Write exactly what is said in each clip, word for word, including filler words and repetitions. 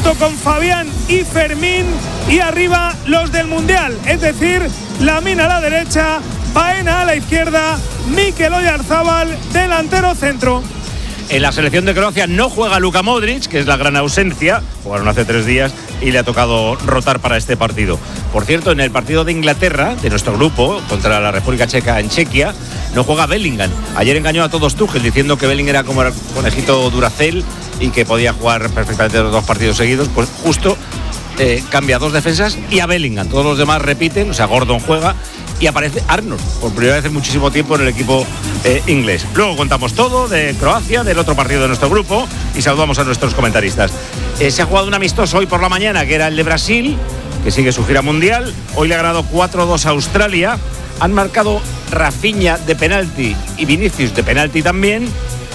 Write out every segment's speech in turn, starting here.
junto con Fabián y Fermín, y arriba los del Mundial, es decir, Lamine a la derecha, Baena a la izquierda, Mikel Oyarzabal, delantero centro. En la selección de Croacia no juega Luka Modric, que es la gran ausencia. Jugaron hace tres días y le ha tocado rotar para este partido. Por cierto, en el partido de Inglaterra, de nuestro grupo, contra la República Checa en Chequia, no juega Bellingham. Ayer engañó a todos Tuchel diciendo que Bellingham era como el conejito Duracell y que podía jugar perfectamente los dos partidos seguidos. Pues justo eh, cambia a dos defensas y a Bellingham. Todos los demás repiten, o sea, Gordon juega. Y aparece Arnold, por primera vez en muchísimo tiempo en el equipo eh, inglés. Luego contamos todo de Croacia, del otro partido de nuestro grupo, y saludamos a nuestros comentaristas. Eh, se ha jugado un amistoso hoy por la mañana, que era el de Brasil, que sigue su gira mundial. Hoy le ha ganado cuatro dos a Australia. Han marcado Rafinha de penalti y Vinicius de penalti también.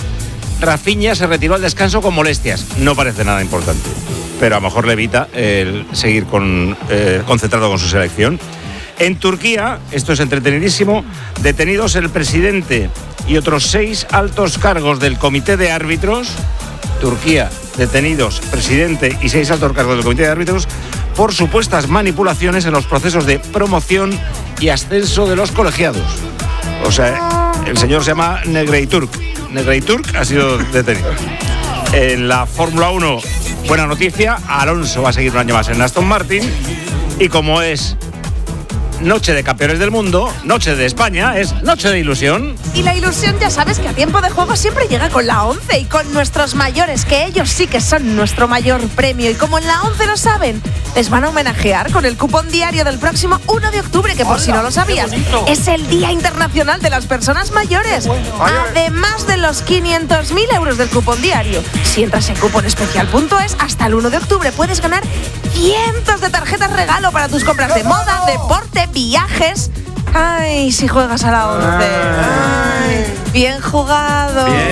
Rafinha se retiró al descanso con molestias. No parece nada importante, pero a lo mejor le evita el seguir con, eh, concentrado con su selección. En Turquía, esto es entretenidísimo, detenidos el presidente y otros seis altos cargos del comité de árbitros. Turquía, detenidos presidente y seis altos cargos del comité de árbitros por supuestas manipulaciones en los procesos de promoción y ascenso de los colegiados. O sea, el señor se llama Negreiturk. Negreiturk ha sido detenido. En la Fórmula uno, buena noticia, Alonso va a seguir un año más en Aston Martin, y como es noche de campeones del mundo, noche de España, es noche de ilusión. Y la ilusión, ya sabes que a tiempo de juego siempre llega con la ONCE y con nuestros mayores, que ellos sí que son nuestro mayor premio. Y como en la ONCE lo saben, les van a homenajear con el cupón diario del próximo uno de octubre, que por Hola, si no lo sabías, es el Día Internacional de las Personas Mayores. Bueno. Además de los quinientos mil euros del cupón diario. Si entras en cuponespecial punto es, hasta el uno de octubre puedes ganar cientos de tarjetas regalo para tus compras de moda, deporte, viajes. Ay, si juegas a la ONCE. Ay, bien jugado. Bien.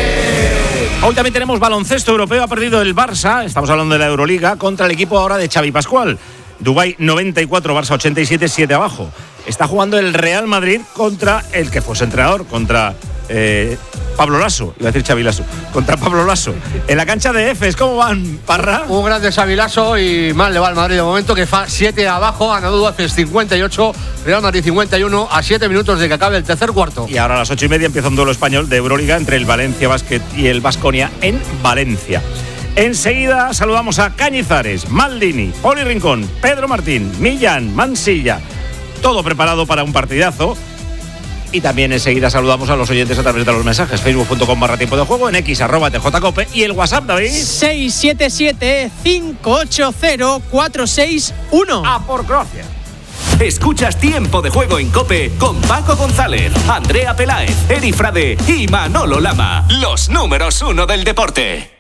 Hoy también tenemos baloncesto europeo. Ha perdido el Barça, estamos hablando de la Euroliga, contra el equipo ahora de Xavi Pascual. Dubái noventa y cuatro, Barça ochenta y siete, siete abajo. Está jugando el Real Madrid contra el que fuese entrenador, contra eh, Pablo Lasso, iba a decir Xavi Lasso, contra Pablo Lasso. En la cancha de Efes, ¿cómo van, Parra? Un grande Xavi Lasso y mal le va al Madrid de momento, que fa siete abajo, ha ganado Efes cincuenta y ocho, Real Madrid cincuenta y uno, a siete minutos de que acabe el tercer cuarto. Y ahora a las ocho y media empieza un duelo español de Euroliga entre el Valencia Basket y el Baskonia en Valencia. Enseguida saludamos a Cañizares, Maldini, Poli Rincón, Pedro Martín, Millán, Mansilla. Todo preparado para un partidazo. Y también enseguida saludamos a los oyentes a través de los mensajes. Facebook punto com barra tiempo de juego, en X arroba tjcope y el WhatsApp, David. seis siete siete, cinco ocho cero, cuatro seis uno. A por Croacia. Escuchas Tiempo de Juego en COPE con Paco González, Andrea Peláez, Eri Frade y Manolo Lama. Los números uno del deporte.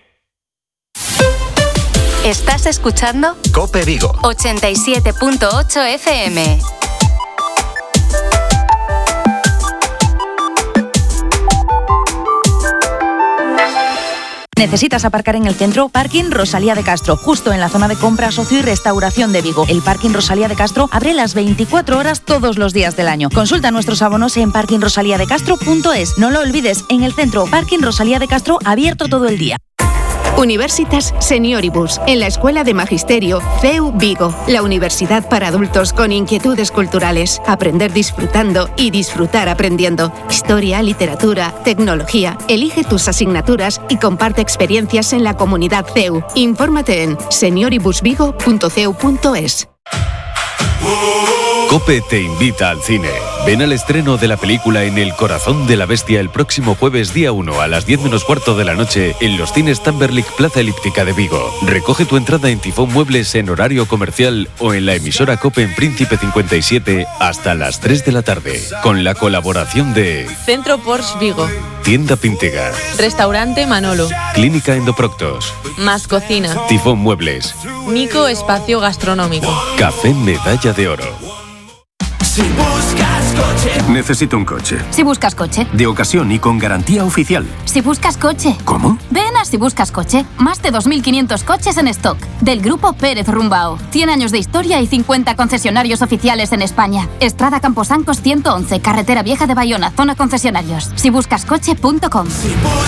Estás escuchando COPE Vigo ochenta y siete punto ocho F M. ¿Necesitas aparcar en el centro? Parking Rosalía de Castro, justo en la zona de compra, socio y restauración de Vigo. El Parking Rosalía de Castro abre las veinticuatro horas todos los días del año. Consulta nuestros abonos en parking rosalía de castro punto es. No lo olvides, en el centro, Parking Rosalía de Castro, abierto todo el día. Universitas Senioribus, en la Escuela de Magisterio C E U Vigo, la universidad para adultos con inquietudes culturales. Aprender disfrutando y disfrutar aprendiendo. Historia, literatura, tecnología. Elige tus asignaturas y comparte experiencias en la comunidad C E U. Infórmate en senioribusvigo punto c e u punto es. COPE te invita al cine. Ven al estreno de la película En el corazón de la bestia el próximo jueves día uno a las diez menos cuarto de la noche en los cines Tamberlik Plaza Elíptica de Vigo. Recoge tu entrada en Tifón Muebles en horario comercial o en la emisora COPE en Príncipe cincuenta y siete hasta las tres de la tarde. Con la colaboración de Centro Porsche Vigo, Tienda Pintega, Restaurante Manolo, Clínica Endoproctos, Más Cocina, Tifón Muebles, Nico Espacio Gastronómico, Café Medalla de Oro. Si buscas coche. Necesito un coche. Si buscas coche. De ocasión y con garantía oficial. Si buscas coche. ¿Cómo? Ven a Si buscas coche. Más de dos mil quinientos coches en stock. Del grupo Pérez Rumbao. cien años de historia y cincuenta concesionarios oficiales en España. Estrada Camposancos ciento once, Carretera Vieja de Bayona, zona concesionarios. si buscas coche punto com. Si buscas